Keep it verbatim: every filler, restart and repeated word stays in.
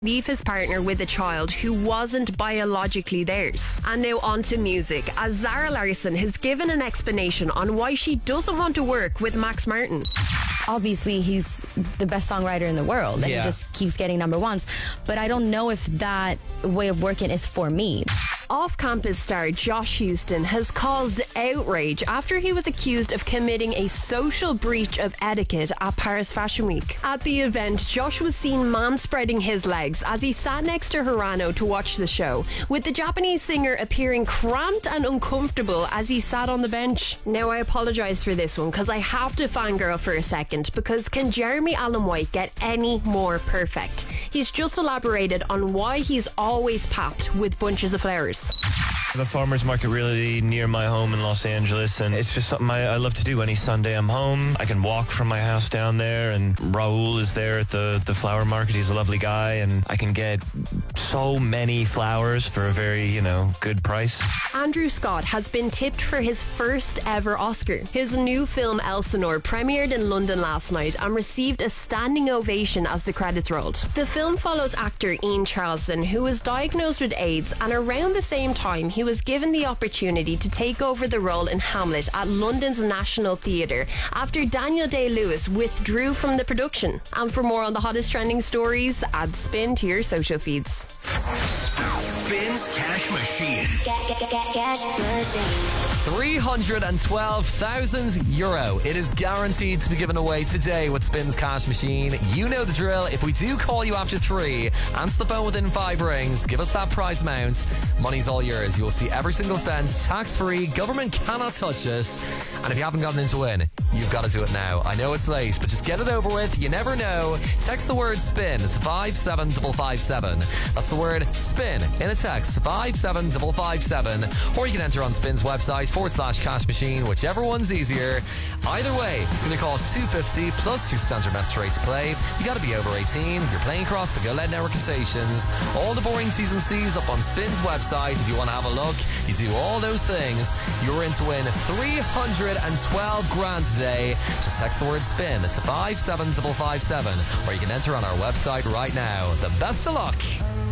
leave his partner with a child who wasn't biologically theirs. And now on to music, as Zara Larsson has given an explanation on why she doesn't want to work with Max Martin. Obviously, he's the best songwriter in the world, and Yeah. he just keeps getting number ones. But I don't know if that way of working is for me. Off-campus star Josh Houston has caused outrage after he was accused of committing a social breach of etiquette at Paris Fashion Week. At the event, Josh was seen manspreading his legs as he sat next to Hirano to watch the show, with the Japanese singer appearing cramped and uncomfortable as he sat on the bench. Now, I apologise for this one because I have to fangirl for a second, because can Jeremy Allen White get any more perfect? He's just elaborated on why he's always papped with bunches of flowers. I have a farmer's market really near my home in Los Angeles, and it's just something I, I love to do. Any Sunday I'm home, I can walk from my house down there, and Raul is there at the, the flower market. He's a lovely guy, and I can get so many flowers for a very, you know, good price. Andrew Scott has been tipped for his first ever Oscar. His new film Elsinore premiered in London last night and received a standing ovation as the credits rolled. The film follows actor Ian Charleson, who was diagnosed with AIDS, and around the same time he was given the opportunity to take over the role in Hamlet at London's National Theatre after Daniel Day-Lewis withdrew from the production. And for more on the hottest trending stories, add Spin to your social feeds. Spins Cash Machine. Get, get, get, get, cash machine. three hundred twelve thousand euro. It is guaranteed to be given away today with Spins Cash Machine. You know the drill. If we do call you after three, answer the phone within five rings, give us that prize amount. Money's all yours. You will see every single cent, tax-free. Government cannot touch it. And if you haven't gotten in to win, you've got to do it now. I know it's late, but just get it over with. You never know. Text the word SPIN to five seven five five seven. That's the word SPIN in a text, five seven five five seven. Or you can enter on Spin's website, forward slash cash machine, whichever one's easier. Either way, it's going to cost two hundred fifty dollars plus your standard message rate to play. You got to be over eighteen. You're playing across the Go Loud Network of stations. All the boring T's and C's up on Spin's website. If you want to have a look, you do all those things. You're in to win three hundred twelve grand today. Just text the word SPIN to five seven five five seven, or you can enter on our website right now. The best of luck.